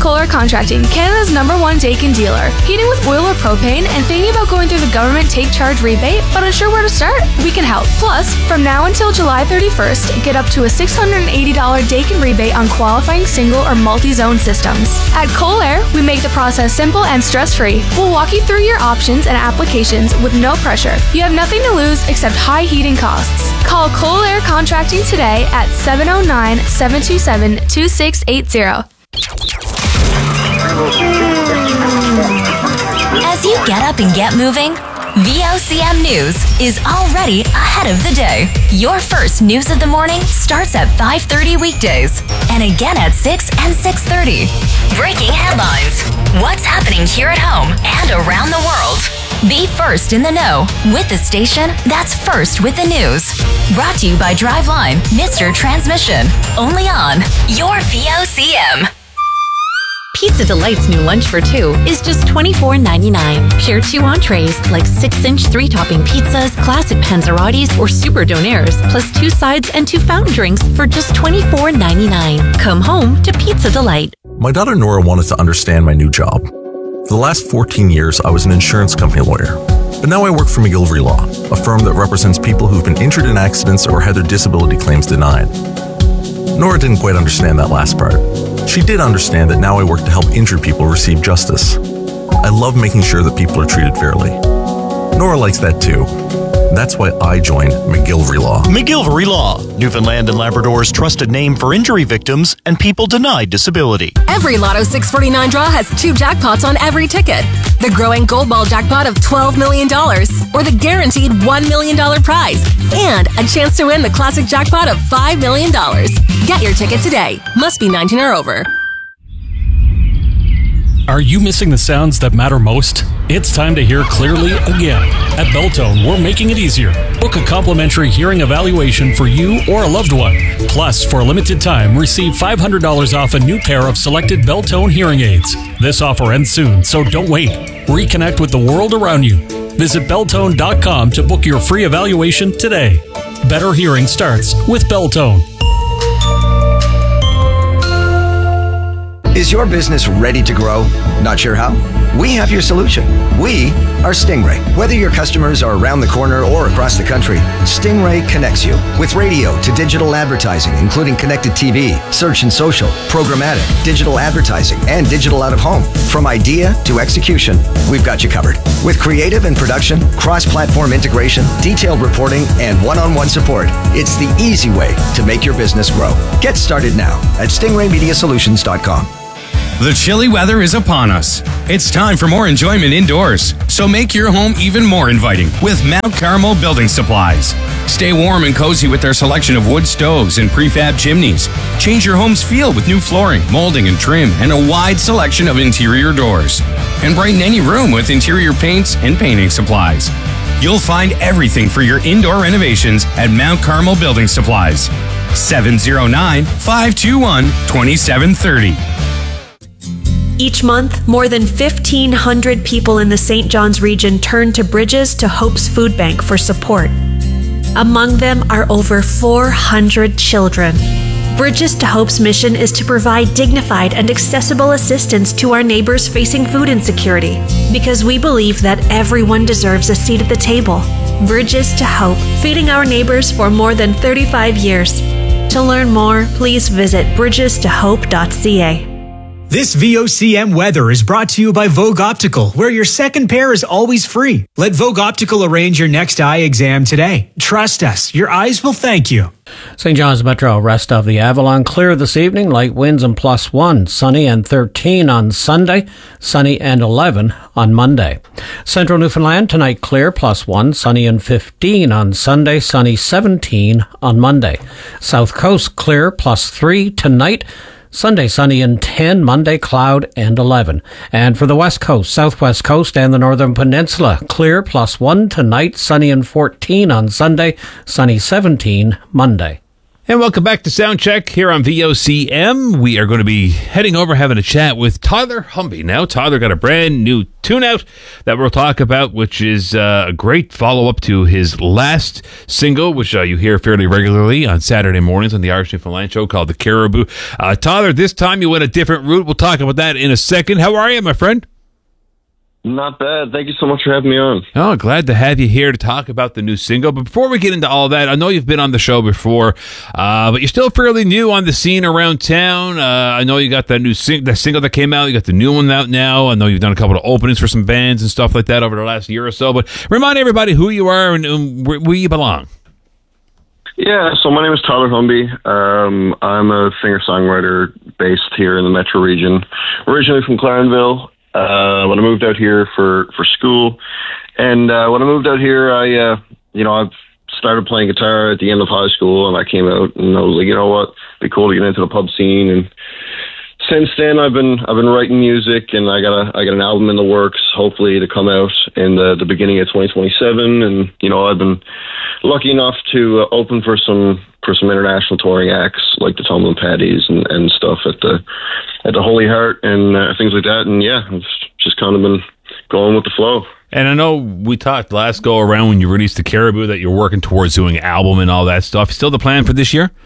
Kohler Contracting, Canada's #1 Daikin dealer. Heating with oil or propane and thinking about going through the government take charge rebate, but unsure where to start? We can help. Plus, from now until July 31st, get up to a $680 Daikin rebate on qualifying single or multi-zone systems. At Kohler, we make the process simple and stress-free. We'll walk you through your options and applications with no pressure. You have nothing to lose except high heating costs. Call Kohler Contracting today at 709-727-2680. As you get up and get moving, VOCM News is already ahead of the day. Your first news of the morning starts at 5:30 weekdays and again at 6 and 6:30. Breaking headlines. What's happening here at home and around the world. Be first in the know with the station that's first with the news. Brought to you by Driveline, Mr. Transmission. Only on your VOCM. Pizza Delight's new lunch for two is just $24.99. Share 2 entrees like 6-inch 3-topping pizzas, classic panzerottis, or super donaires, plus 2 sides and 2 fountain drinks for just $24.99. Come home to Pizza Delight. My daughter Nora wanted to understand my new job. For the last 14 years, I was an insurance company lawyer. But now I work for McGillivray Law, a firm that represents people who've been injured in accidents or had their disability claims denied. Nora didn't quite understand that last part. She did understand that now I work to help injured people receive justice. I love making sure that people are treated fairly. Nora likes that too. That's why I joined McGillivray Law. McGillivray Law, Newfoundland and Labrador's trusted name for injury victims and people denied disability. Every Lotto 649 draw has 2 jackpots on every ticket. The growing Gold Ball jackpot of $12 million, or the guaranteed $1 million prize, and a chance to win the classic jackpot of $5 million. Get your ticket today. Must be 19 or over. Are you missing the sounds that matter most? It's time to hear clearly again. At Beltone, we're making it easier. Book a complimentary hearing evaluation for you or a loved one. Plus, for a limited time, receive $500 off a new pair of selected Beltone hearing aids. This offer ends soon, so don't wait. Reconnect with the world around you. Visit Beltone.com to book your free evaluation today. Better hearing starts with Beltone. Is your business ready to grow? Not sure how? We have your solution. We are Stingray. Whether your customers are around the corner or across the country, Stingray connects you with radio to digital advertising, including connected TV, search and social, programmatic, digital advertising, and digital out of home. From idea to execution, we've got you covered. With creative and production, cross-platform integration, detailed reporting, and one-on-one support, it's the easy way to make your business grow. Get started now at stingraymediasolutions.com. The chilly weather is upon us. It's time for more enjoyment indoors. So make your home even more inviting with Mount Carmel Building Supplies. Stay warm and cozy with their selection of wood stoves and prefab chimneys. Change your home's feel with new flooring, molding and trim, and a wide selection of interior doors. And brighten any room with interior paints and painting supplies. You'll find everything for your indoor renovations at Mount Carmel Building Supplies. 709-521-2730. Each month, more than 1,500 people in the St. John's region turn to Bridges to Hope's Food Bank for support. Among them are over 400 children. Bridges to Hope's mission is to provide dignified and accessible assistance to our neighbors facing food insecurity, because we believe that everyone deserves a seat at the table. Bridges to Hope, feeding our neighbors for more than 35 years. To learn more, please visit bridgestohope.ca. This VOCM weather is brought to you by Vogue Optical, where your second pair is always free. Let Vogue Optical arrange your next eye exam today. Trust us, your eyes will thank you. St. John's Metro, rest of the Avalon clear this evening, light winds and +1, sunny and 13 on Sunday, sunny and 11 on Monday. Central Newfoundland tonight clear, +1, sunny and 15 on Sunday, sunny 17 on Monday. South Coast clear, +3 tonight, Sunday, sunny and 10, Monday, cloud and 11. And for the West Coast, Southwest Coast and the Northern Peninsula, clear, +1 tonight, sunny and 14 on Sunday, sunny 17 Monday. And welcome back to Soundcheck here on VOCM. We are going to be heading over, having a chat with Tyler Humby. Now, Tyler got a brand new tune out that we'll talk about, which is a great follow-up to his last single, which you hear fairly regularly on Saturday mornings on the Irish Newfoundland show, called The Caribou. Tyler, this time you went a different route. We'll talk about that in a second. How are you, my friend? Not bad. Thank you so much for having me on. Oh, glad to have you here to talk about the new single. But before we get into all that, I know you've been on the show before, but you're still fairly new on the scene around town. I know you got that new the single that came out. You got the new one out now. I know you've done a couple of openings for some bands and stuff like that over the last year or so. But remind everybody who you are and where you belong. Yeah, so my name is Tyler Humby. I'm a singer-songwriter based here in the Metro region, originally from Clarenville. When I moved out here for school, and when I moved out here, I started playing guitar at the end of high school, and I came out and I was like, you know what, it'd be cool to get into the pub scene. And since then, I've been writing music, and I got an album in the works, hopefully to come out in the beginning of 2027. And I've been lucky enough to open for some international touring acts like the Tumbling Paddies and stuff at the Holy Heart and things like that. And yeah, I've just kind of been going with the flow. And I know we talked last go around when you released The Caribou that you're working towards doing an album and all that stuff. Still the plan for this year?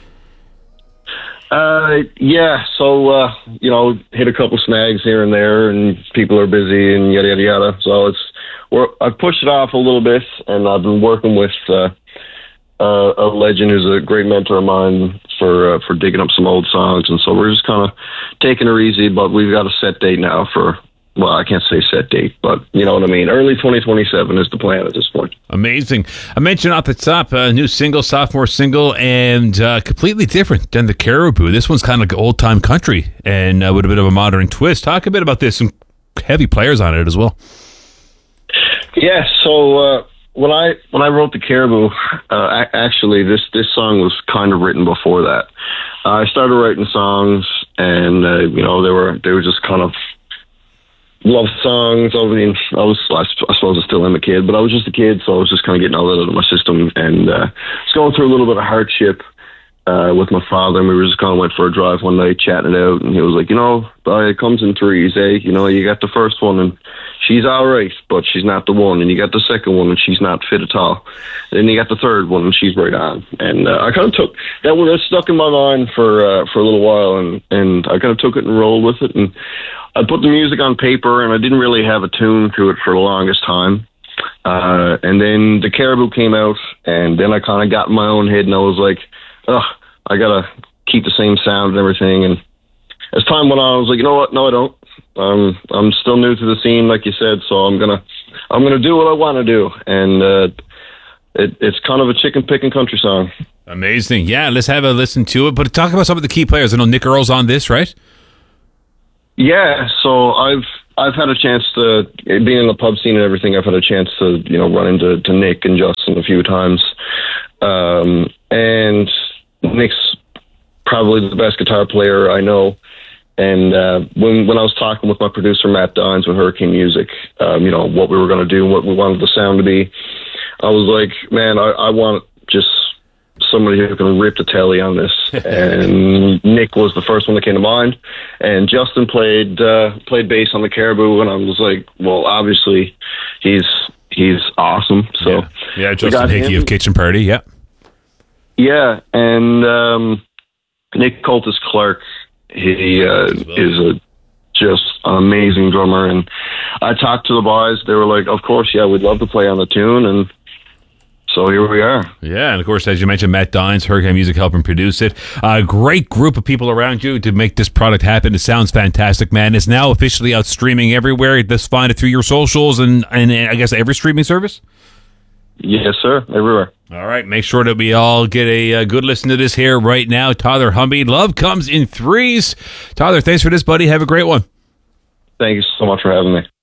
Yeah. So, hit a couple snags here and there, and people are busy and yada, yada, yada. So I've pushed it off a little bit, and I've been working with a legend who's a great mentor of mine for digging up some old songs. And so we're just kind of taking her easy, but we've got a set date now for, well, I can't say set date, but you know what I mean. Early 2027 is the plan at this point. Amazing. I mentioned off the top, a new single, sophomore single, and completely different than The Caribou. This one's kind of like old-time country and with a bit of a modern twist. Talk a bit about this. Some heavy players on it as well. Yeah, so when I wrote The Caribou, actually this song was kind of written before that. I started writing songs, and they were just kind of love songs. I mean, I suppose I still am a kid, but I was just a kid, so I was just kind of getting all that out of my system, and I was going through a little bit of hardship with my father, and we just kind of went for a drive one night, chatting it out, and he was like, it comes in threes, eh? You got the first one, and she's all right, but she's not the one, and you got the second one, and she's not fit at all. And then you got the third one, and she's right on. And I kind of took that one, that stuck in my mind for a little while, and I kind of took it and rolled with it, and I put the music on paper, and I didn't really have a tune to it for the longest time. And then The Caribou came out, and then I kind of got in my own head, and I was like, I gotta keep the same sound and everything. And as time went on, I was like, you know what? No, I don't. I'm still new to the scene, like you said, so I'm gonna do what I want to do. And it's kind of a chicken picking country song. Amazing. Yeah, let's have a listen to it. But talk about some of the key players. I know Nick Earl's on this, right? Yeah, so I've had a chance to, being in the pub scene and everything, I've had a chance to, run into Nick and Justin a few times. And Nick's probably the best guitar player I know. And when I was talking with my producer, Matt Dines, with Hurricane Music, what we were going to do, what we wanted the sound to be, I was like, man, I want just somebody who can rip the telly on this. And Nick was the first one that came to mind. And Justin played bass on The Caribou, and I was like, well, obviously he's awesome. So yeah, Justin Hickey of Kitchen Party, yeah. Yeah, and Nick Coltis Clark, he is just an amazing drummer. And I talked to the boys. They were like, of course, yeah, we'd love to play on the tune. And so here we are. Yeah, and of course, as you mentioned, Matt Dines, Hurricane Music, helping produce it. A great group of people around you to make this product happen. It sounds fantastic, man. It's now officially out streaming everywhere. Just find it through your socials and I guess every streaming service? Yes, sir. Everywhere. All right. Make sure that we all get a good listen to this here right now. Tyler Humby, Love Comes in Threes. Tyler, thanks for this, buddy. Have a great one. Thank you so much for having me.